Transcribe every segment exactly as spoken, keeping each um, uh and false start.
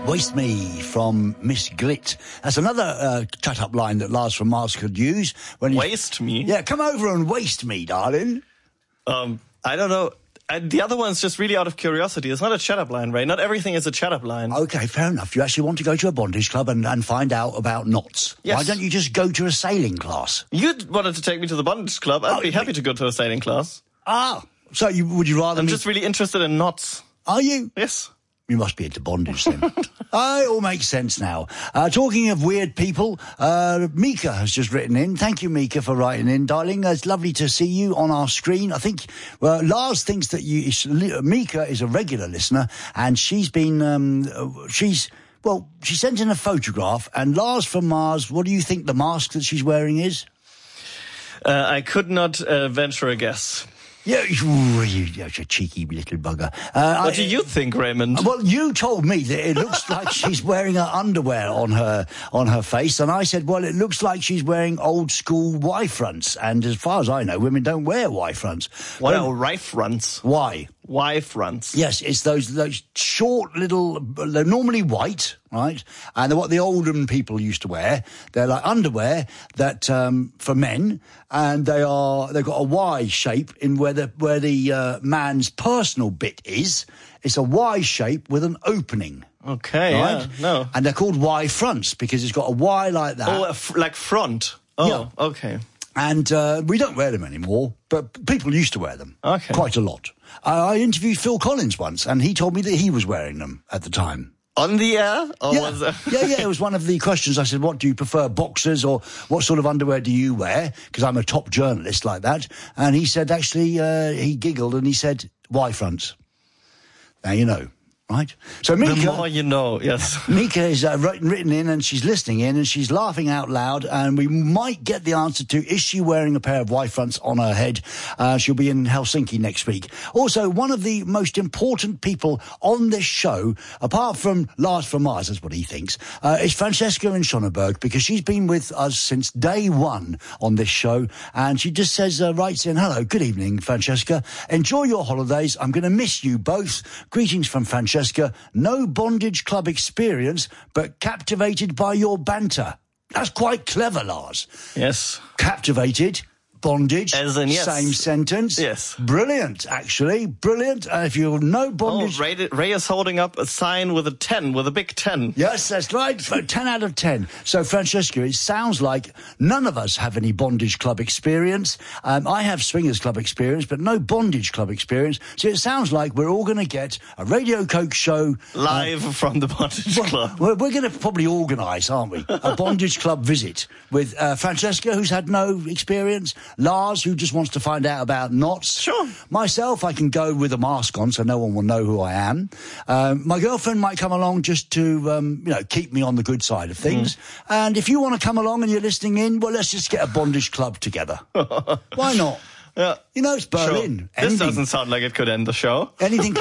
Waste Me from Miss Glit. That's another uh, cut-up line that Lars from Mars could use. When he, waste me? Yeah, come over and waste me, darling. Um, I don't know. I, the other one's just really out of curiosity. It's not a chat-up line, Ray. Not everything is a chat-up line. Okay, fair enough. You actually want to go to a bondage club and, and find out about knots. Yes. Why don't you just go to a sailing class? You wanted to take me to the bondage club. I'd Oh, be happy wait. to go to a sailing class. Ah, so you, would you rather I'm me... just really interested in knots. Are you? Yes. You must be into bondage then. Oh, it all makes sense now. Uh, talking of weird people, uh, Mika has just written in. Thank you, Mika, for writing in, darling. It's lovely to see you on our screen. I think well, Lars thinks that you, Mika is a regular listener, and she's been, um, she's, well, she sent in a photograph, and Lars from Mars, what do you think the mask that she's wearing is? Uh, I could not uh, venture a guess. Yeah, ooh, you're a cheeky little bugger. Uh, What I, do you think, Raymond? Well, you told me that it looks like she's wearing her underwear on her on her face, and I said, well, it looks like she's wearing old school Y fronts. And as far as I know, women don't wear Y fronts. What Well, are rife fronts? why? Y fronts. Yes, it's those those short little. They're normally white, right? And they're what the olden people used to wear. They're like underwear that um, for men, and they are they've got a Y shape in where the where the uh, man's personal bit is. It's a Y shape with an opening. Okay, Right? yeah, no. And they're called Y fronts because it's got a Y like that. Oh, a f- like front. Oh, Yeah. okay. And uh, we don't wear them anymore, but people used to wear them. Okay. Quite a lot. Uh, I interviewed Phil Collins once, and he told me that he was wearing them at the time. On the air? Or Yeah. was it? yeah, yeah, it was one of the questions. I said, what do you prefer, boxers, or what sort of underwear do you wear? Because I'm a top journalist like that. And he said, actually, uh, he giggled and he said, Y fronts. Now you know. Right? So Mika... The more you know, yes. Mika is uh, written, written in and she's listening in and she's laughing out loud, and we might get the answer to, is she wearing a pair of Y fronts on her head? Uh, she'll be in Helsinki next week. Also, one of the most important people on this show, apart from Lars from Mars, that's what he thinks, uh, is Francesca in Schöneberg, because she's been with us since day one on this show, and she just says, uh, writes in, hello, good evening, Francesca. Enjoy your holidays. I'm going to miss you both. Greetings from Francesca. No bondage club experience, but captivated by your banter. That's quite clever, Lars. Yes. Captivated, bondage, As in, yes. same sentence. Yes. Brilliant, actually. Brilliant. Uh, if you know Oh, bondage... Ray, Ray is holding up a sign with a ten, with a big ten. Yes, that's right. So ten out of ten. So, Francesca, it sounds like none of us have any bondage club experience. Um, I have swingers club experience, but no bondage club experience. So it sounds like we're all going to get a Radio Coke show... Live uh, from the bondage well, club. We're, we're going to probably organise, aren't we, a bondage club visit with uh, Francesca, who's had no experience, Lars, who just wants to find out about knots. Sure. Myself, I can go with a mask on so no one will know who I am. Um, my girlfriend might come along just to, um, you know, keep me on the good side of things. Mm. And if you want to come along and you're listening in, well, let's just get a bondage club together. Why not? Yeah. You know, it's Berlin. Sure. This doesn't sound like it could end the show. Anything...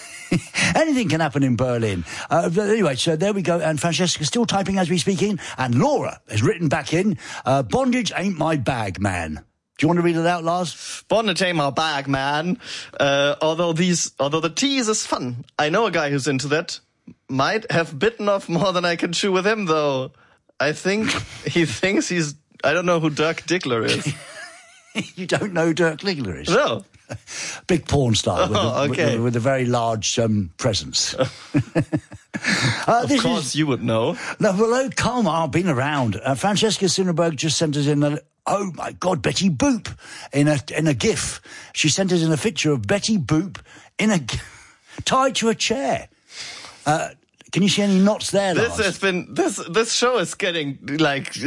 Anything can happen in Berlin. Uh, but anyway, so there we go. And Francesca's still typing as we speak in. And Laura has written back in, uh, bondage ain't my bag, man. Do you want to read it out, Lars? Bondage ain't my bag, man. Uh, although these, although the tease is fun. I know a guy who's into that. Might have bitten off more than I can chew with him, though. I think he thinks he's, I don't know who Dirk Diggler is. You don't know who Dirk Diggler is? No. Big porn star with, Oh, a, okay. with, with a very large um, presence. uh, Of this course is, you would know. No, well, oh, come on, I've been around. Uh, Francesca Sinnerberg just sent us in a, oh my God, Betty Boop in a in a GIF. She sent us in a picture of Betty Boop in a tied to a chair. Uh, can you see any knots there, This Lars? has been this this show is getting like